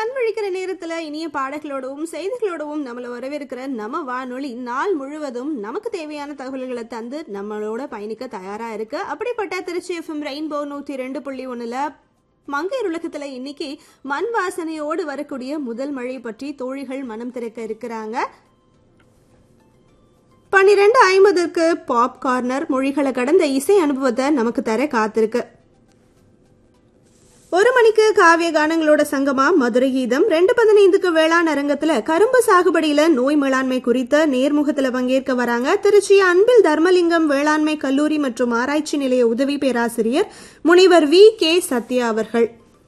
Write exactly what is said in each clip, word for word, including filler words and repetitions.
கண் விழிக்கிற நேரத்துல இனிய பாடல்களோடவும் செய்திகளோடவும் நம்மள வரவேற்கிற நம்ம வானொலி நாள் முழுவதும் நமக்கு தேவையான தகவல்களை தந்து நம்மளோட பயணிக்க தயாரா இருக்கு. அப்படிப்பட்ட திருச்சி எஃப்எம் ரெயின்போ நூத்தி ரெண்டு புள்ளி ஒண்ணுல மங்கையர் உலகத்துல இன்னைக்கு மண் வாசனையோடு வரக்கூடிய முதல் மழை பற்றி தோழிகள் மனம் திறக்க இருக்கிறாங்க. பன்னிரண்டு ஐம்பதுக்கு பாப் கார்னர் மொழிகளை கடந்த இசை அனுபவத்தை நமக்கு தர காத்திருக்கு. ஒரு மணிக்கு காவிய கானங்களோட சங்கமா மதுரை கீதம். ரெண்டு பதினைந்துக்கு வேளாண் அரங்கத்துல கரும்பு சாகுபடியில நோய் மேலாண்மை குறித்த நேர்முகத்துல பங்கேற்க வராங்க திருச்சி அன்பில் தர்மலிங்கம் வேளாண்மை கல்லூரி மற்றும் ஆராய்ச்சி நிலைய உதவி பேராசிரியர் முனைவர் வி கே சத்யா அவர்கள்.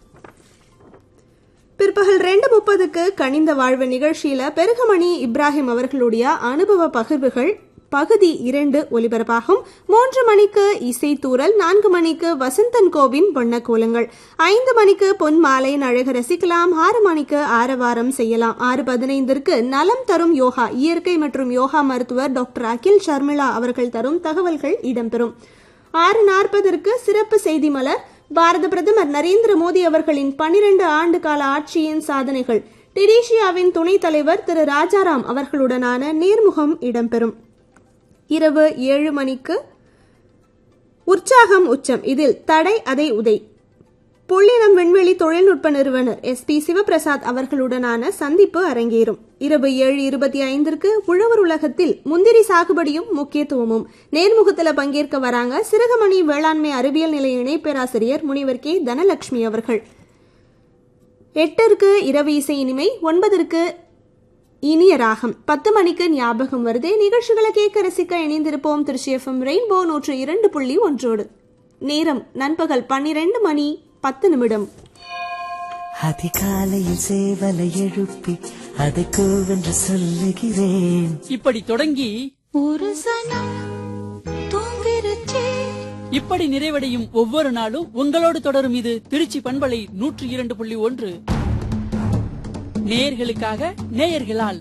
பிற்பகல் ரெண்டு முப்பதுக்கு கனிந்த வாழ்வு நிகழ்ச்சியில பெருகமணி இப்ராஹிம் அவர்களுடைய அனுபவ பகிர்வுகள் பகுதி இரண்டு ஒலிபரப்பாகும். மூன்று மணிக்கு இசைத்தூரல், நான்கு மணிக்கு வசந்தன் கோவின் வண்ணக்கோலங்கள், ஐந்து மணிக்கு பொன் மாலையின் அழகு ரசிக்கலாம், ஆறு மணிக்கு ஆரவாரம் செய்யலாம், ஆறு பதினைந்திற்கு நலம் தரும் யோகா இயற்கை மற்றும் யோகா மருத்துவர் டாக்டர் அகில் ஷர்மிளா அவர்கள் தரும் தகவல்கள் இடம்பெறும். ஆறு நாற்பதற்கு சிறப்பு செய்தி மலர், பாரத பிரதமர் நரேந்திர மோடி அவர்களின் பனிரெண்டு ஆண்டு கால ஆட்சியின் சாதனைகள், டிடிஷியாவின் துணைத் தலைவர் திரு ராஜாராம் அவர்களுடனான நேர்முகம் இடம்பெறும். இரவு ஏழு மணிக்கு உற்சாகம் உச்சம், இதில் தடை அதை உதை புள்ளினம் விண்வெளி தொழில்நுட்ப நிறுவனர் எஸ் பி சிவபிரசாத் அவர்களுடனான சந்திப்பு அரங்கேறும். இரவு ஏழு இருபத்தி ஐந்திற்கு உழவர் உலகத்தில் முந்திரி சாகுபடியும் முக்கியத்துவமும் நேர்முகத்தில் பங்கேற்க வராங்க சிறுகமணி வேளாண்மை அறிவியல் நிலைய இணை பேராசிரியர் முனைவர் கே தனலட்சுமி அவர்கள். எட்டிற்கு இரவு இசை இனிமை, ஒன்பதற்கு இனிய ராகம், பத்து மணிக்கு ஞாபகம் வருதே. நிகழ்ச்சிகளை கேட்க ரசிக்க இணைந்திருப்போம் திருச்சி எஃப்எம் ரெயின்போ நூற்று இரண்டு புள்ளி ஒன்றோடு. நேரம் நண்பகல் பன்னிரண்டு மணி பத்து நிமிடம். அதிகாலையில் சேவலை எழுப்பி அதை கூவென்று சொல்லுகிறேன். இப்படி தொடங்கி ஒரு சனம் தூங்கிருச்சே, இப்படி நிறைவடையும் ஒவ்வொரு நாளும் உங்களோடு தொடரும் இது திருச்சி பண்பலை நூற்றி இரண்டு புள்ளி ஒன்று. நேயர்களுக்காக நேயர்களால்.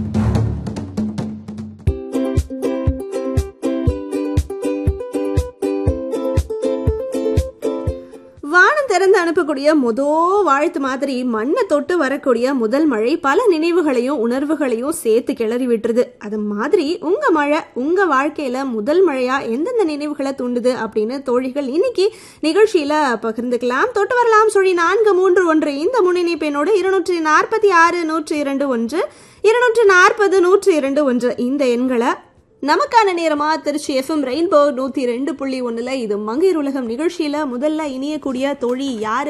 வானம் திறந்து அனுப்பக்கூடிய முதோ வாழ்த்து மாதிரி மண்ணை தொட்டு வரக்கூடிய முதல் மழை பல நினைவுகளையும் உணர்வுகளையும் சேர்த்து கிளறி விட்டுருது. அது மாதிரி உங்க மழை உங்க வாழ்க்கையில முதல் மழையா எந்தெந்த நினைவுகளை தூண்டுது அப்படின்னு தோழிகள் இன்னைக்கு நிகழ்ச்சியில பகிர்ந்துக்கலாம். தொட்டு வரலாம் சொல்லி நான்கு மூன்று ஒன்று இந்த முன்னிணைப்பெண்ணோடு இருநூற்றி நாற்பத்தி ஆறு நூற்றி இரண்டு ஒன்று இருநூற்று நாற்பது நூற்றி இரண்டு ஒன்று இந்த எண்களை நமக்கான நேரமா திருச்சி எஃப்எம் ரெயின்போ நூத்தி ரெண்டு புள்ளி ஒண்ணுல இது மங்கையர் உலகம் நிகழ்ச்சியில முதல்ல இணையக்கூடிய தோழி யாரு